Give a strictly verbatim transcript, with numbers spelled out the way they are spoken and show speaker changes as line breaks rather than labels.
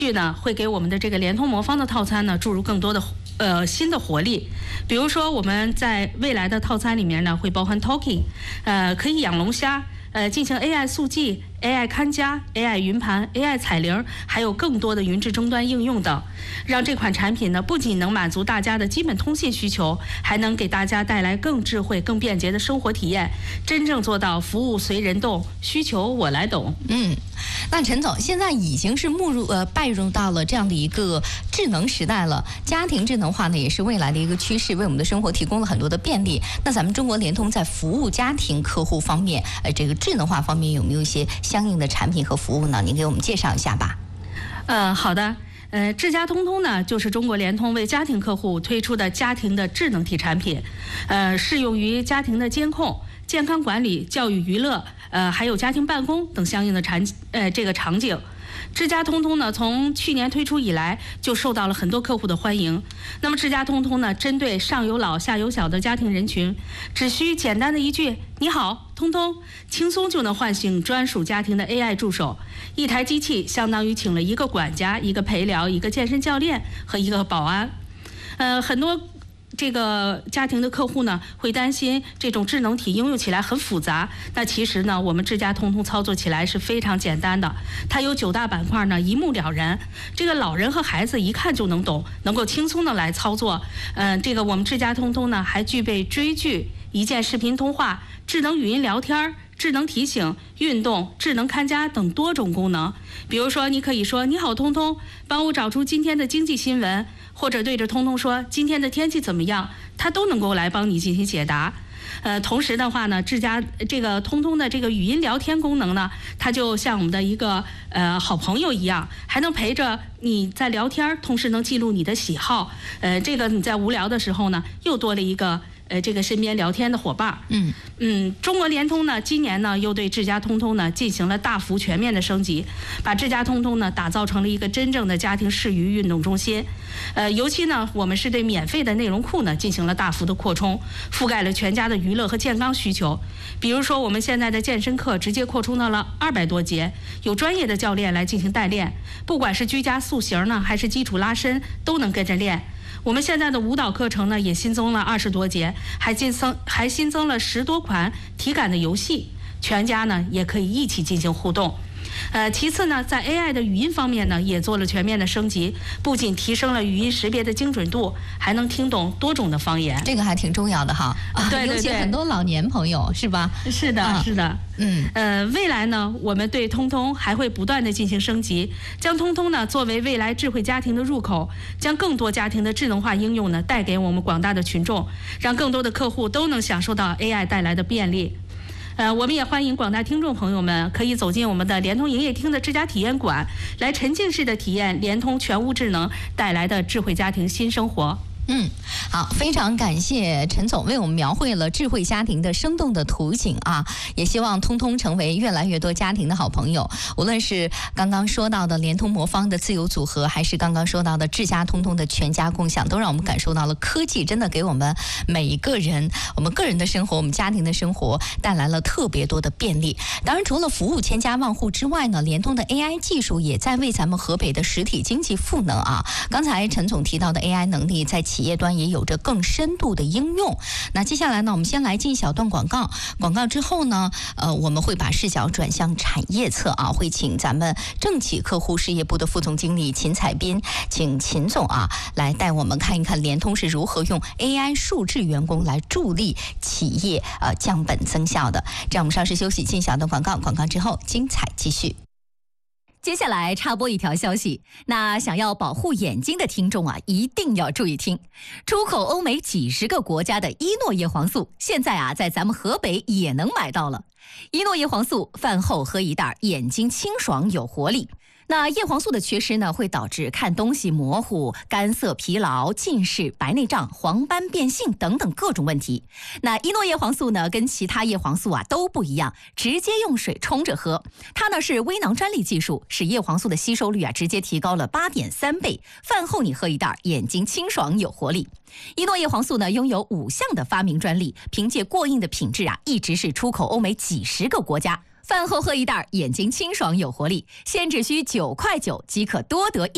续呢会给我们的这个联通魔方的套餐呢注入更多的呃新的活力。比如说我们在未来的套餐里面呢会包含 Talking， 呃可以养龙虾，呃进行 A I 速记、A I 看家、A I 云盘、A I 彩铃，还有更多的云智终端应用等，让这款产品呢不仅能满足大家的基本通信需求，还能给大家带来更智慧、更便捷的生活体验，真正做到服务随人动，需求我来懂。
嗯，那陈总现在已经是步入呃拜入到了这样的一个智能时代了，家庭智能化呢也是未来的一个趋势，为我们的生活提供了很多的便利。那咱们中国联通在服务家庭客户方面，呃这个智能化方面有没有一些相应的产品和服务呢？您给我们介绍一下吧。
呃，好的。呃，智家通通呢，就是中国联通为家庭客户推出的家庭的智能体产品，呃，适用于家庭的监控、健康管理、教育娱乐，呃，还有家庭办公等相应的场呃这个场景。智家通通呢，从去年推出以来，就受到了很多客户的欢迎。那么智家通通呢，针对上有老下有小的家庭人群，只需简单的一句“你好，通通”，轻松就能唤醒专属家庭的 A I 助手。一台机器相当于请了一个管家、一个陪聊、一个健身教练和一个保安。呃，很多这个家庭的客户呢，会担心这种智能体应用起来很复杂。那其实呢，我们智家通通操作起来是非常简单的。它有九大板块呢，一目了然。这个老人和孩子一看就能懂，能够轻松的来操作。嗯、呃，这个我们智家通通呢，还具备追剧、一键视频通话、智能语音聊天、智能提醒、运动、智能看家等多种功能。比如说，你可以说“你好，通通，帮我找出今天的经济新闻”，或者对着通通说“今天的天气怎么样”，它都能够来帮你进行解答。呃，同时的话呢，智家这个通通的这个语音聊天功能呢，它就像我们的一个呃好朋友一样，还能陪着你在聊天，同时能记录你的喜好。呃，这个你在无聊的时候呢，又多了一个。呃，这个身边聊天的伙伴，嗯嗯，中国联通呢，今年呢又对智家通通呢进行了大幅全面的升级，把智家通通呢打造成了一个真正的家庭适娱运动中心。呃，尤其呢，我们是对免费的内容库呢进行了大幅的扩充，覆盖了全家的娱乐和健康需求。比如说，我们现在的健身课直接扩充到了二百多节，有专业的教练来进行代练，不管是居家塑形呢，还是基础拉伸，都能跟着练。我们现在的舞蹈课程呢，也新增了二十多节，还新增还新增了十多款体感的游戏，全家呢也可以一起进行互动。呃，其次呢，在 A I 的语音方面呢，也做了全面的升级，不仅提升了语音识别的精准度，还能听懂多种的方言。
这个还挺重要的哈，啊、
对对对，
尤其很多老年朋友是吧？
是的，啊、是的，
嗯，
呃，未来呢，我们对通通还会不断的进行升级，将通通呢作为未来智慧家庭的入口，将更多家庭的智能化应用呢带给我们广大的群众，让更多的客户都能享受到 A I 带来的便利。呃，我们也欢迎广大听众朋友们可以走进我们的联通营业厅的智家体验馆，来沉浸式的体验联通全屋智能带来的智慧家庭新生活。
嗯，好，非常感谢陈总为我们描绘了智慧家庭的生动的图景啊！也希望通通成为越来越多家庭的好朋友。无论是刚刚说到的联通魔方的自由组合，还是刚刚说到的智家通通的全家共享，都让我们感受到了科技真的给我们每一个人、我们个人的生活、我们家庭的生活带来了特别多的便利。当然，除了服务千家万户之外呢，联通的 A I 技术也在为咱们河北的实体经济赋能啊！刚才陈总提到的 A I 能力在企业端也有着更深度的应用。那接下来呢，我们先来进一小段广告，广告之后呢，呃，我们会把视角转向产业侧啊，会请咱们政企客户事业部的副总经理秦彩斌，请秦总啊来带我们看一看联通是如何用 A I 数字员工来助力企业呃降本增效的。这样我们稍事休息，进一小段广告，广告之后精彩继续。
接下来插播一条消息，那想要保护眼睛的听众啊，一定要注意听。出口欧美几十个国家的伊诺叶黄素，现在啊，在咱们河北也能买到了。伊诺叶黄素饭后喝一袋，眼睛清爽有活力。那叶黄素的缺失呢，会导致看东西模糊、干涩、疲劳、近视、白内障、黄斑变性等等各种问题。那伊诺叶黄素呢，跟其他叶黄素啊都不一样，直接用水冲着喝。它呢是微囊专利技术，使叶黄素的吸收率啊直接提高了八点三倍。饭后你喝一袋，眼睛清爽有活力。伊诺叶黄素呢拥有五项的发明专利，凭借过硬的品质啊，一直是出口欧美几十个国家。饭后喝一袋，眼睛清爽有活力，现只需九块九即可多得一